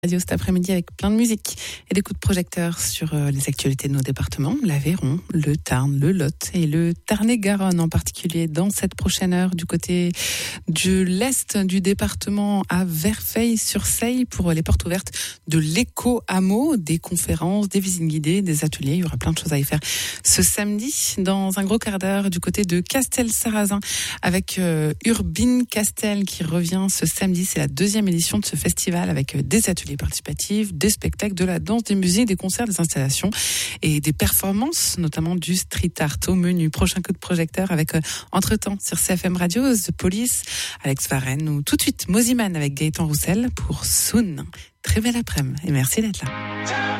Radio cet après-midi avec plein de musique et des coups de projecteur sur les actualités de nos départements, l'Aveyron, le Tarn, le Lot et le Tarn-et-Garonne en particulier dans cette prochaine heure du côté de l'est du département à Verfeil-sur-Seille pour les portes ouvertes de l'éco-hameau, des conférences, des visites guidées, des ateliers. Il y aura plein de choses à y faire ce samedi dans un gros quart d'heure du côté de Castel-Sarrazin avec Urbine Castel qui revient ce samedi. C'est la deuxième édition de ce festival avec des ateliers participatifs, des spectacles, de la danse, des musées, des concerts, des installations et des performances, notamment du street art au menu. Prochain coup de projecteur avec Entre-temps sur CFM Radio, The Police, Alex Varenne ou tout de suite Moziman avec Gaëtan Roussel pour Soon. Très belle après-midi et merci d'être là.